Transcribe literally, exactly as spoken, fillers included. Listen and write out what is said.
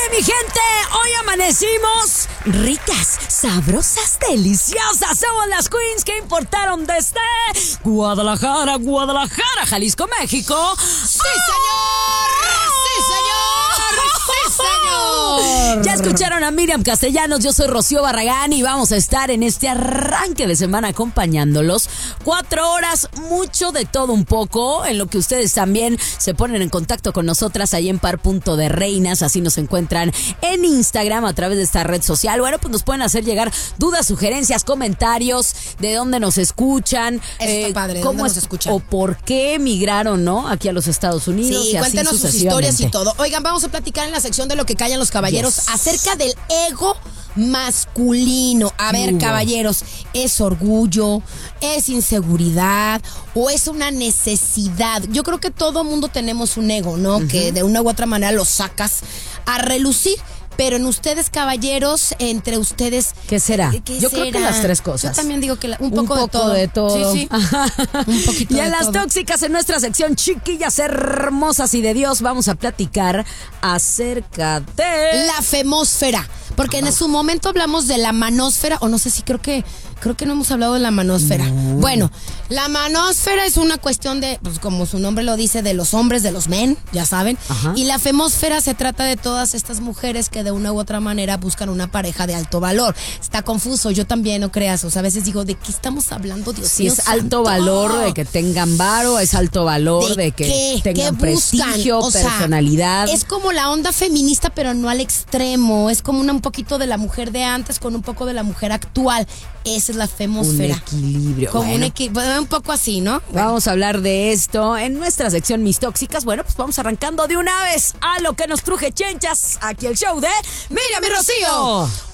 mi gente, hoy amanecimos ricas, sabrosas, deliciosas. Somos las queens que importaron desde Guadalajara, Guadalajara, Jalisco, México. ¡Sí, señor! ¡Sí, señor! ¡Sí, señor! Ya escucharon a Miriam Castellanos, yo soy Rocío Barragán y vamos a estar en este arranque de semana acompañándolos. Cuatro horas, mucho de todo un poco, en lo que ustedes también se ponen en contacto con nosotras ahí en Par Punto de Reinas, así nos encuentran en Instagram a través de esta red social. Bueno, pues nos pueden hacer llegar dudas, sugerencias, comentarios, de dónde nos escuchan, Está padre, cómo ¿dónde es, nos escuchan? o por qué emigraron, ¿no? Aquí a los Estados Unidos. Sí, y así cuéntenos sus sucesivamente. historias y todo. Oigan, vamos a platicar en la sección de lo que callan los caballeros Yes. acerca del ego masculino. A ver, Hugo. caballeros, ¿es orgullo? ¿Es inseguridad? ¿O es una necesidad? Yo creo que todo mundo tenemos un ego, ¿no? Uh-huh. Que de una u otra manera lo sacas a relucir. Pero en ustedes, caballeros, entre ustedes... ¿Qué será? ¿Qué Yo será? creo que las tres cosas. Yo también digo que la, un, poco un poco de todo. De todo. Sí, sí. Un poquito y a de las todo. tóxicas en nuestra sección Chiquillas Hermosas y de Dios vamos a platicar acerca de... la femósfera. Porque en su momento hablamos de la manósfera, o no sé si creo que creo que no hemos hablado de la manósfera. No. Bueno, la manósfera es una cuestión de, pues como su nombre lo dice, de los hombres, de los men, ya saben. Ajá. Y la femósfera se trata de todas estas mujeres que de una u otra manera buscan una pareja de alto valor. Está confuso, yo también, no creas. O sea, a veces digo, ¿de qué estamos hablando, Dios Si mío? es alto santo. valor de que tengan varo, es alto valor de, ¿De que qué? tengan ¿Qué prestigio, buscan? O sea, personalidad. Es como la onda feminista, pero no al extremo. Es como una, un poquito de la mujer de antes con un poco de la mujer actual. Esa es la femósfera. Un equilibrio. Como bueno. un equilibrio, un poco así, ¿no? Bueno. Vamos a hablar de esto en nuestra sección Mis Tóxicas. Bueno, pues vamos arrancando de una vez a lo que nos truje chenchas. Aquí el show de Miriam y Rocío.